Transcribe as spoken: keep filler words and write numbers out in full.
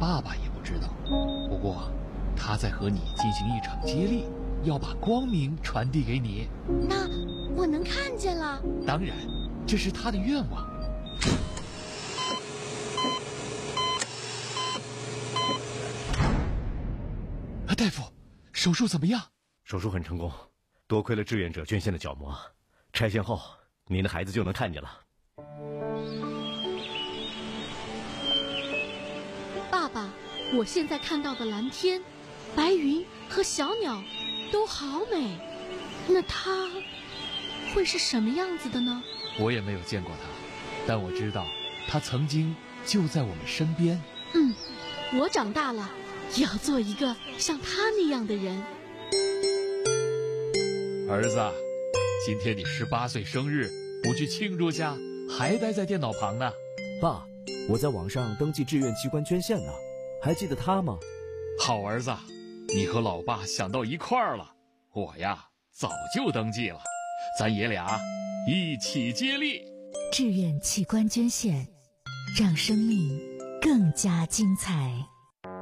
爸爸也不知道。不过他在和你进行一场接力，要把光明传递给你。 那我能看见了？ 当然，这是他的愿望。啊，大夫，手术怎么样？ 手术很成功，多亏了志愿者捐献的角膜，拆线后您的孩子就能看见了。 爸爸，我现在看到的蓝天、白云和小鸟都好美，那它会是什么样子的呢？ 我也没有见过它，但我知道它曾经就在我们身边。 嗯，我长大了也要做一个像他那样的人。 儿子，今天你十八岁生日，不去庆祝下，还待在电脑旁呢。 爸，我在网上登记志愿器官捐献呢，还记得他吗？ 好儿子，你和老爸想到一块儿了。我呀，早就登记了，咱爷俩一起接力。 志愿器官捐献，让生命更加精彩。